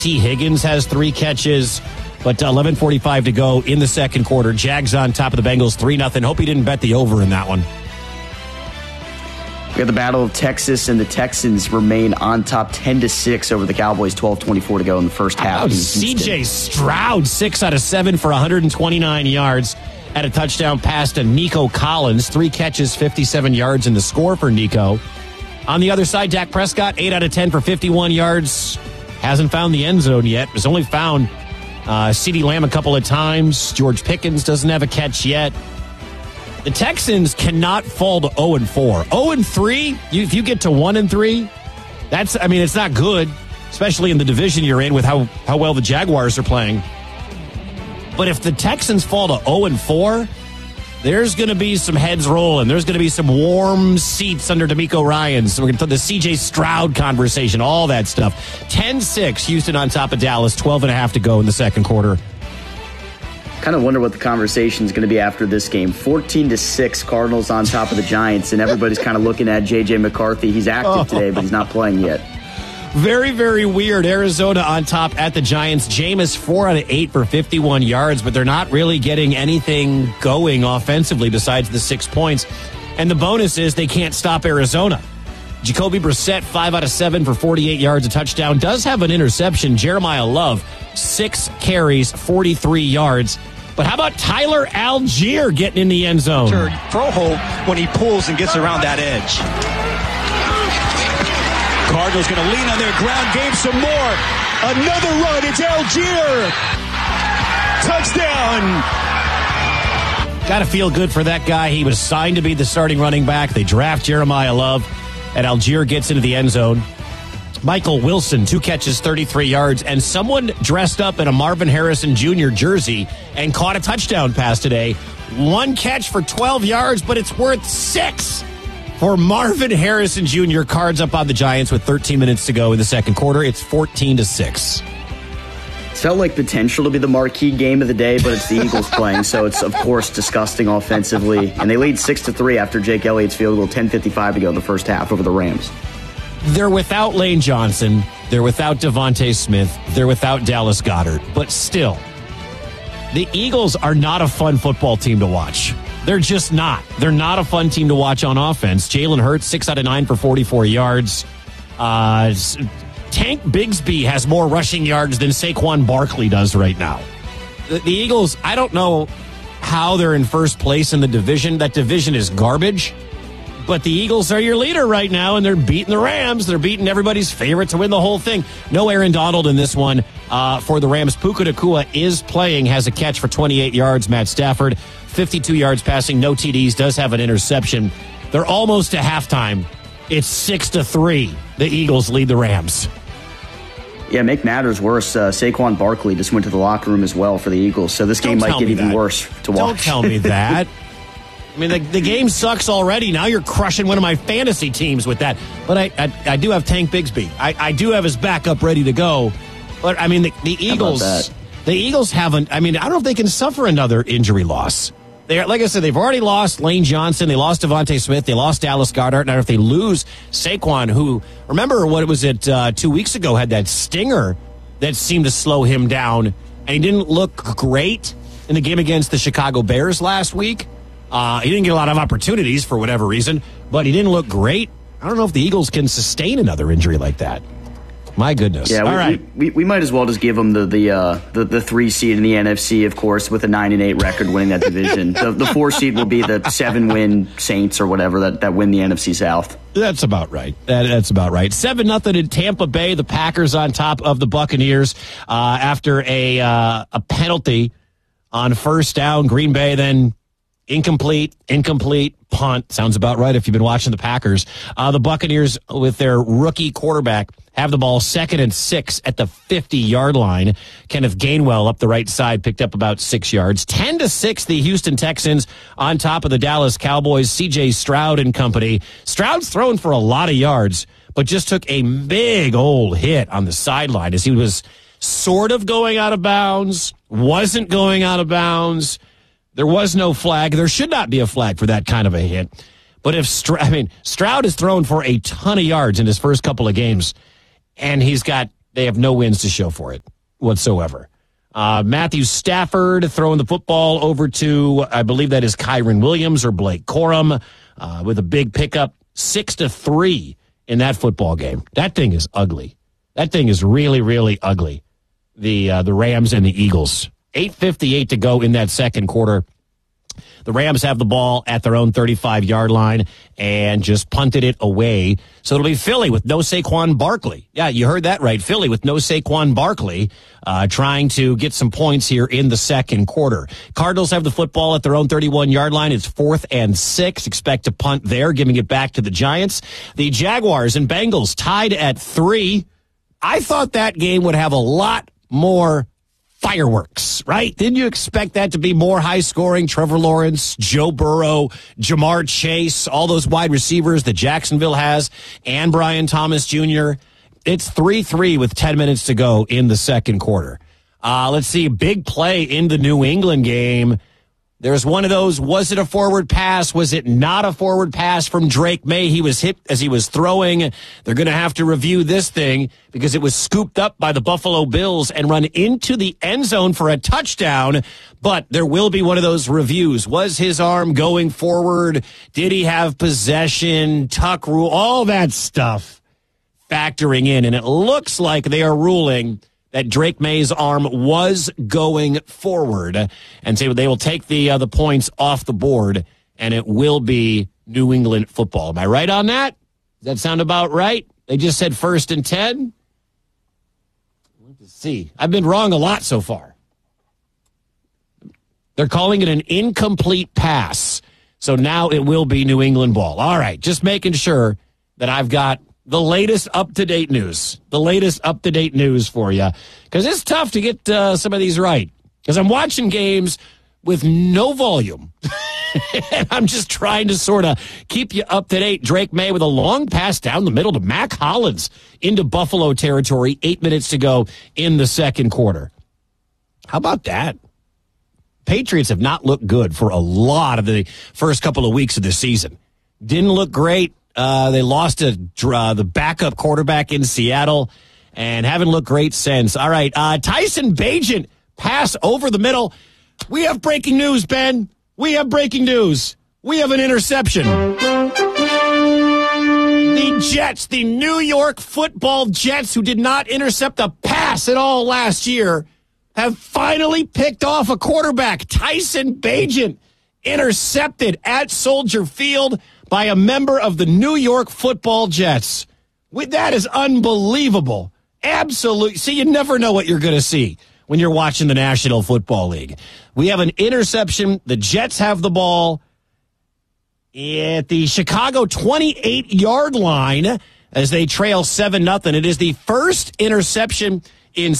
T. Higgins has 3 catches, but 11:45 to go in the second quarter. Jags on top of the Bengals 3-0. Hope he didn't bet the over in that one. We got the Battle of Texas, and the Texans remain on top 10-6 over the Cowboys, 12:24 to go in the first half. C.J. Stroud, 6 out of 7 for 129 yards. Had a touchdown pass to Nico Collins. 3 catches, 57 yards in the score for Nico. On the other side, Dak Prescott, 8 out of 10 for 51 yards. Hasn't found the end zone yet. Has only found CeeDee Lamb a couple of times. George Pickens doesn't have a catch yet. The Texans cannot fall to 0-4. 0-3, if you get to 1-3, it's not good, especially in the division you're in with how well the Jaguars are playing. But if the Texans fall to 0-4, there's going to be some heads rolling. There's going to be some warm seats under DeMeco Ryans. So we're going to put the C.J. Stroud conversation, all that stuff. 10-6, Houston on top of Dallas, 12.5 to go in the second quarter. Kind of wonder what the conversation is going to be after this game. 14-6, Cardinals on top of the Giants, and everybody's kind of looking at J.J. McCarthy. He's active today, but he's not playing yet. Very, very weird. Arizona on top at the Giants. Jameis 4 out of 8 for 51 yards, but they're not really getting anything going offensively besides the 6 points. And the bonus is they can't stop Arizona. Jacoby Brissett, 5 out of 7 for 48 yards, a touchdown. Does have an interception. Jeremiah Love, 6 carries, 43 yards. But how about Tyler Algier getting in the end zone? Froho when he pulls and gets around that edge. Cardinals going to lean on their ground game some more. Another run. It's Algier. Touchdown. Got to feel good for that guy. He was signed to be the starting running back. They draft Jeremiah Love, and Algier gets into the end zone. Michael Wilson, 2 catches, 33 yards, and someone dressed up in a Marvin Harrison Jr. jersey and caught a touchdown pass today. 1 catch for 12 yards, but it's worth 6 for Marvin Harrison Jr. Cards up on the Giants with 13 minutes to go in the second quarter. It's 14-6. It felt like potential to be the marquee game of the day, but it's the Eagles playing, so it's, of course, disgusting offensively. And they lead 6-3 after Jake Elliott's field goal, 10:55 to go in the first half over the Rams. They're without Lane Johnson. They're without Devontae Smith. They're without Dallas Goedert. But still, the Eagles are not a fun football team to watch. They're just not. They're not a fun team to watch on offense. Jalen Hurts, 6 out of 9 for 44 yards. Tank Bigsby has more rushing yards than Saquon Barkley does right now. The Eagles, I don't know how they're in first place in the division. That division is garbage. But the Eagles are your leader right now, and they're beating the Rams. They're beating everybody's favorite to win the whole thing. No Aaron Donald in this one for the Rams. Puka Nacua is playing, has a catch for 28 yards. Matt Stafford, 52 yards passing, no TDs, does have an interception. They're almost to halftime. It's 6-3. The Eagles lead the Rams. Yeah, make matters worse, Saquon Barkley just went to the locker room as well for the Eagles, so this game might get even worse to watch. Don't tell me that. I mean, the game sucks already. Now you're crushing one of my fantasy teams with that. But I do have Tank Bigsby. I do have his backup ready to go. But, I mean, the Eagles haven't. I mean, I don't know if they can suffer another injury loss. Like I said, they've already lost Lane Johnson. They lost Devontae Smith. They lost Dallas Goedert. Now, if they lose Saquon, who, remember what was it 2 weeks ago, had that stinger that seemed to slow him down. And he didn't look great in the game against the Chicago Bears last week. He didn't get a lot of opportunities for whatever reason, but he didn't look great. I don't know if the Eagles can sustain another injury like that. My goodness. Yeah, all right. We might as well just give them the 3 seed in the NFC, of course, with a 9-8 record winning that division. the 4 seed will be the 7-win Saints or whatever that win the NFC South. That's about right. That's about right. 7-0 in Tampa Bay. The Packers on top of the Buccaneers after a penalty on first down. Green Bay then incomplete, punt. Sounds about right if you've been watching the Packers. The Buccaneers, with their rookie quarterback, have the ball 2nd and 6 at the 50-yard line. Kenneth Gainwell up the right side picked up about 6 yards. 10-6, the Houston Texans on top of the Dallas Cowboys. C.J. Stroud and company. Stroud's thrown for a lot of yards, but just took a big old hit on the sideline as he was sort of going out of bounds, wasn't going out of bounds. There was no flag. There should not be a flag for that kind of a hit. But if Stroud has thrown for a ton of yards in his first couple of games, and he's got They have no wins to show for it whatsoever. Matthew Stafford throwing the football over to, I believe that is Kyron Williams or Blake Corum, with a big pickup, 6-3 in that football game. That thing is ugly. That thing is really, really ugly. The Rams and the Eagles. 8:58 to go in that second quarter. The Rams have the ball at their own 35-yard line and just punted it away. So it'll be Philly with no Saquon Barkley. Yeah, you heard that right. Philly with no Saquon Barkley, trying to get some points here in the second quarter. Cardinals have the football at their own 31-yard line. It's 4th and 6. Expect to punt there, giving it back to the Giants. The Jaguars and Bengals tied at 3. I thought that game would have a lot more fireworks, right? Didn't you expect that to be more high-scoring? Trevor Lawrence, Joe Burrow, Jamar Chase, all those wide receivers that Jacksonville has, and Brian Thomas Jr. It's 3-3 with 10 minutes to go in the second quarter. Let's see, big play in the New England game. There's one of those, was it a forward pass? Was it not a forward pass from Drake May? He was hit as he was throwing. They're going to have to review this thing because it was scooped up by the Buffalo Bills and run into the end zone for a touchdown. But there will be one of those reviews. Was his arm going forward? Did he have possession? Tuck rule, all that stuff factoring in. And it looks like they are ruling that Drake May's arm was going forward, and so they will take the points off the board, and it will be New England football. Am I right on that? Does that sound about right? They just said 1st and 10? Let's see. I've been wrong a lot so far. They're calling it an incomplete pass, so now it will be New England ball. All right, just making sure that I've got the latest up-to-date news. The latest up-to-date news for you. Because it's tough to get some of these right. Because I'm watching games with no volume. And I'm just trying to sort of keep you up-to-date. Drake May with a long pass down the middle to Mac Hollins into Buffalo territory. 8 minutes to go in the second quarter. How about that? Patriots have not looked good for a lot of the first couple of weeks of the season. Didn't look great. They lost to the backup quarterback in Seattle and haven't looked great since. All right, Tyson Bagent, pass over the middle. We have breaking news, Ben. We have breaking news. We have an interception. The Jets, the New York Football Jets, who did not intercept a pass at all last year, have finally picked off a quarterback. Tyson Bagent intercepted at Soldier Field by a member of the New York Football Jets. That is unbelievable. Absolutely. See, you never know what you're going to see when you're watching the National Football League. We have an interception. The Jets have the ball at the Chicago 28-yard line as they trail 7-0. It is the first interception in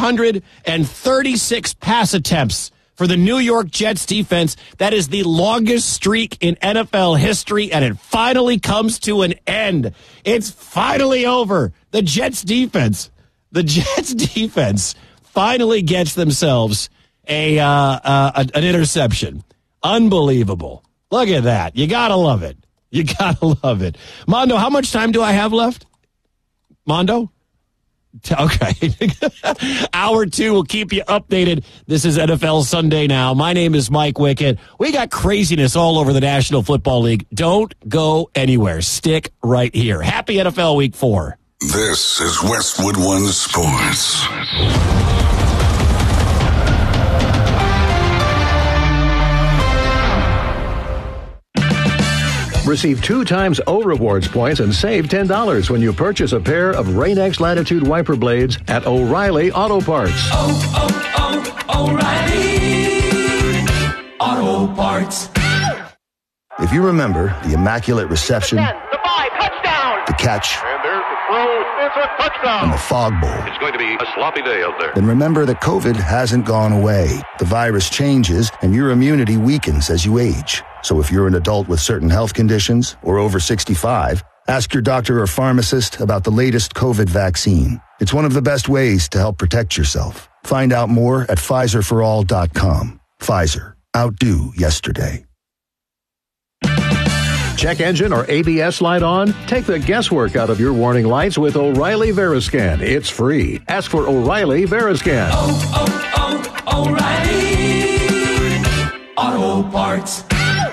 636 pass attempts for the New York Jets defense. That is the longest streak in NFL history, and it finally comes to an end. It's finally over. The Jets defense finally gets themselves an interception. Unbelievable. Look at that. You got to love it. You got to love it. Mondo, how much time do I have left? Mondo? Okay. Hour 2 will keep you updated. This is NFL Sunday now. My name is Mike Wickett. We got craziness all over the National Football League. Don't go anywhere. Stick right here. Happy NFL Week 4. This is Westwood One Sports. Receive 2 times O Rewards points and save $10 when you purchase a pair of Rain-X Latitude wiper blades at O'Reilly Auto Parts. O'Reilly Auto Parts. If you remember the immaculate reception, the 5, touchdown, the catch, and there's the throw, it's a touchdown, and the fog bowl, it's going to be a sloppy day out there. then remember that COVID hasn't gone away. The virus changes, and your immunity weakens as you age. So if you're an adult with certain health conditions or over 65, ask your doctor or pharmacist about the latest COVID vaccine. It's one of the best ways to help protect yourself. Find out more at PfizerForAll.com. Pfizer. Outdo yesterday. Check engine or ABS light on? Take the guesswork out of your warning lights with O'Reilly Veriscan. It's free. Ask for O'Reilly Veriscan. O'Reilly Auto Parts.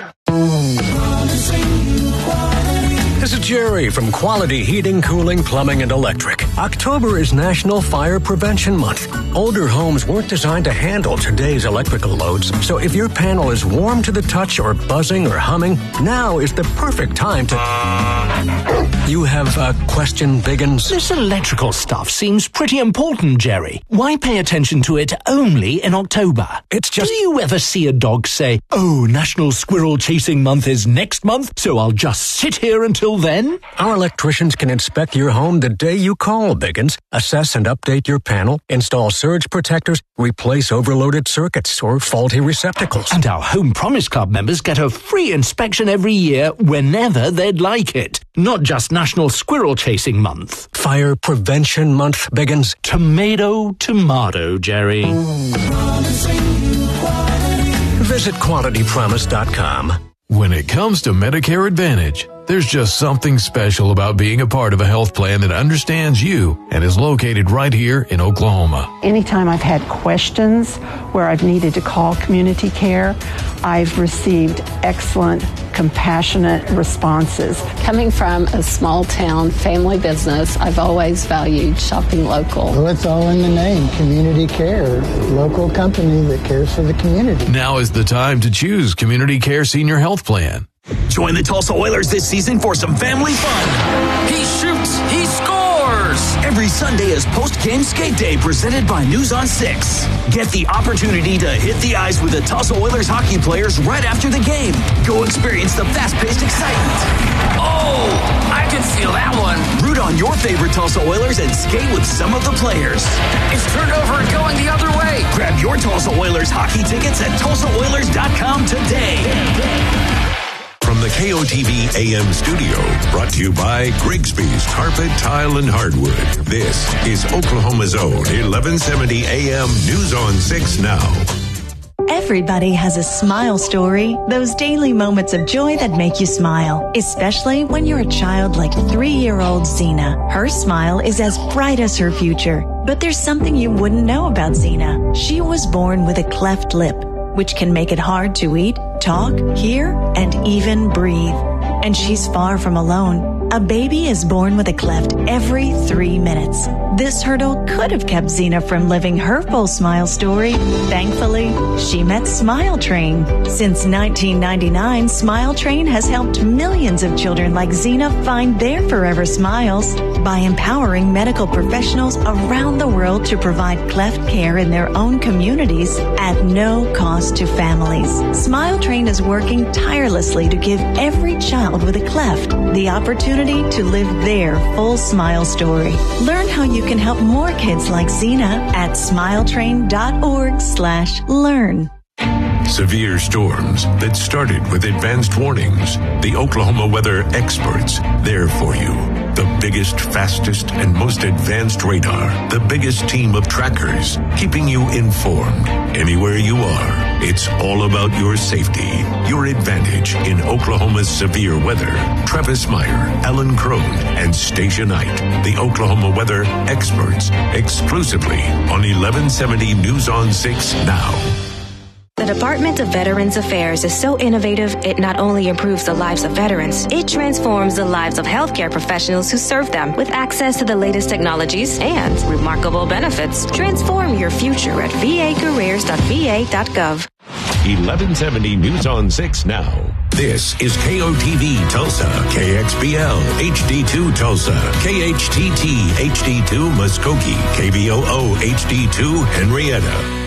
This is Jerry from Quality Heating, Cooling, Plumbing, and Electric. October is National Fire Prevention Month. Older homes weren't designed to handle today's electrical loads, so if your panel is warm to the touch or buzzing or humming, now is the perfect time to... You have a question, Biggins? This electrical stuff seems pretty important, Jerry. Why pay attention to it only in October? It's just... Do you ever see a dog say, "Oh, National Squirrel Chasing Month is next month, so I'll just sit here until then"? Our electricians can inspect your home the day you call, Biggins, assess and update your panel, install surge protectors, replace overloaded circuits or faulty receptacles. And our Home Promise Club members get a free inspection every year whenever they'd like it. Not just National Squirrel Chasing Month. Fire Prevention Month, Biggins. Tomato, Jerry. Visit QualityPromise.com. When it comes to Medicare Advantage, there's just something special about being a part of a health plan that understands you and is located right here in Oklahoma. Anytime I've had questions where I've needed to call community care, I've received excellent, compassionate responses. Coming from a small town family business, I've always valued shopping local. Well, it's all in the name, community care, local company that cares for the community. Now is the time to choose Community Care Senior Health Plan. Join the Tulsa Oilers this season for some family fun. He shoots, he scores. Every Sunday is post-game skate day presented by News on 6. Get the opportunity to hit the ice with the Tulsa Oilers hockey players right after the game. Go experience the fast-paced excitement. Oh, I can feel that one. Root on your favorite Tulsa Oilers and skate with some of the players. It's turned over and going the other way. Grab your Tulsa Oilers hockey tickets at TulsaOilers.com today. From the KOTV AM studio, brought to you by Grigsby's Carpet, Tile, and Hardwood. This is Oklahoma's own 1170 AM News on 6 Now. Everybody has a smile story, those daily moments of joy that make you smile, especially when you're a child like 3-year-old Zena. Her smile is as bright as her future, but there's something you wouldn't know about Zena. She was born with a cleft lip, which can make it hard to eat, talk, hear, and even breathe. And she's far from alone. A baby is born with a cleft every 3 minutes. This hurdle could have kept Zena from living her full smile story. Thankfully, she met Smile Train. Since 1999, Smile Train has helped millions of children like Zena find their forever smiles by empowering medical professionals around the world to provide cleft care in their own communities at no cost to families. Smile Train is working tirelessly to give every child with a cleft the opportunity to live their full smile story. Learn how you can help more kids like Zena at smiletrain.org/learn. Severe storms that started with advanced warnings. The Oklahoma weather experts, there for you. The biggest, fastest, and most advanced radar. The biggest team of trackers, keeping you informed anywhere you are. It's all about your safety, your advantage in Oklahoma's severe weather. Travis Meyer, Ellen Crone, and Stacia Knight, the Oklahoma weather experts, exclusively on 1170 News on 6 Now. The Department of Veterans Affairs is so innovative, it not only improves the lives of veterans, it transforms the lives of healthcare professionals who serve them with access to the latest technologies and remarkable benefits. Transform your future at vacareers.va.gov. 1170 News on 6 Now. This is KOTV Tulsa, KXBL HD2 Tulsa, KHTT HD2 Muskogee, KVOO HD2 Henrietta.